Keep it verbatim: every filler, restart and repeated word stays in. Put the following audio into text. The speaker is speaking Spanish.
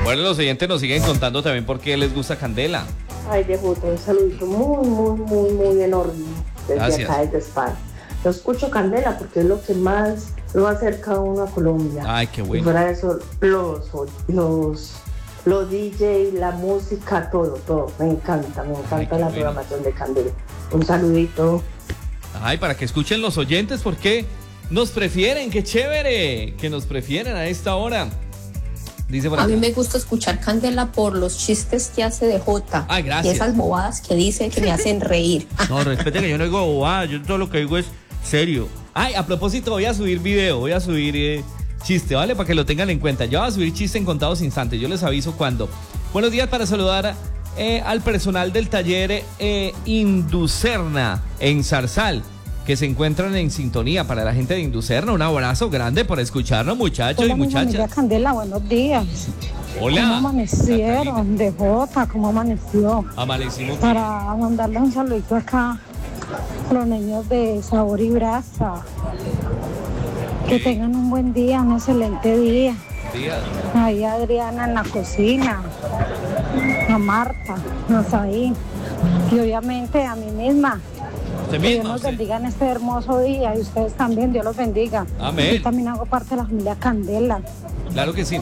Bueno, los oyentes nos siguen contando también por qué les gusta Candela. Ay, de Jota, un saludito muy, muy, muy, muy enorme desde Gracias. acá, desde España. Yo escucho Candela porque es lo que más lo acerca a uno a Colombia. Ay, qué bueno. Y fuera de eso, los, los, los D J, la música, todo, todo. Me encanta, me encanta Ay, qué la bueno. programación de Candela. Un saludito. Ay, para que escuchen los oyentes, ¿por qué nos prefieren? ¡Qué chévere! Que nos prefieren a esta hora. Dice por A acá. mí me gusta escuchar Candela por los chistes que hace de Jota. Ay, gracias. Y esas bobadas que dice que me hacen reír. No, respete que yo no digo bobada, yo todo lo que digo es serio. Ay, a propósito, voy a subir video, voy a subir eh, chiste, ¿vale? Para que lo tengan en cuenta. Yo voy a subir chiste en contados instantes, yo les aviso cuándo. Buenos días para saludar eh, al personal del taller eh, Inducerna en Zarzal, que se encuentran en sintonía. Para la gente de Inducerna, un abrazo grande por escucharnos, muchachos Hola, y mi familia muchachas. Candela, buenos días. Hola. ¿Cómo amanecieron? De Jota, ¿cómo amaneció? Amanecimos. Para mandarle un saludito acá a los niños de Sabor y Brasa. Que tengan un buen día, un excelente día. Días. Ahí a Adriana en la cocina, a Marta, a Saí y obviamente a mí misma. Usted Que Dios misma, nos usted. bendiga en este hermoso día y ustedes también, Dios los bendiga. Amén. Yo también hago parte de la familia Candela. Claro que sí.